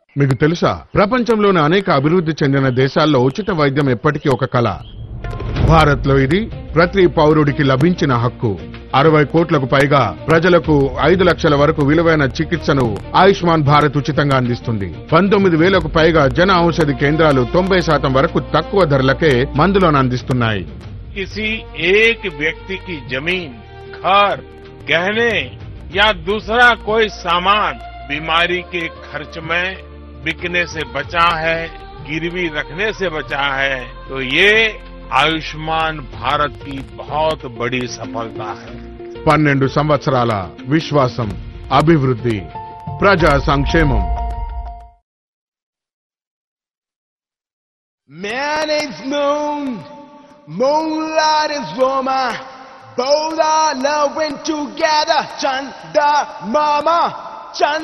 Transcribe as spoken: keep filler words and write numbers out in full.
మీకు తెలుసా, ప్రపంచంలోని అనేక అభివృద్ధి చెందిన దేశాల్లో ఉచిత వైద్యం ఎప్పటికీ ఒక కళ. భారత్ లో ఇది ప్రతి పౌరుడికి లభించిన హక్కు. అరవై కోట్లకు పైగా ప్రజలకు ఐదు లక్షల వరకు విలువైన చికిత్సను ఆయుష్మాన్ భారత్ ఉచితంగా అందిస్తుంది. పంతొమ్మిది వేలకు పైగా జన ఔషధి కేంద్రాలు తొంభై శాతం వరకు తక్కువ ధరలకే మందులను అందిస్తున్నాయి. किसी एक व्यक्ति की जमीन, घर, गहने या दूसरा कोई सामान बीमारी के खर्च में बिकने से बचा है, गिरवी रखने से बचा है, तो ये आयुष्मान भारत की बहुत बड़ी सफलता है. పన్నెండు సంవత్సరాల విశ్వాసం, అభివృద్ధి, ప్రజా సంక్షేమం. Man is moon, moonlight is woman, both are loving together. Chanda mama, Chanda.